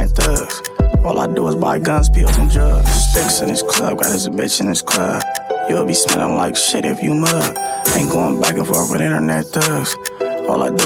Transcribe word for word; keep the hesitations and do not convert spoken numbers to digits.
internet thugs. All I do is buy guns, pills, and drugs. Sticks in this club, got his bitch in this club. You'll be smelling like shit if you mug. Ain't going back and forth with internet thugs. All I do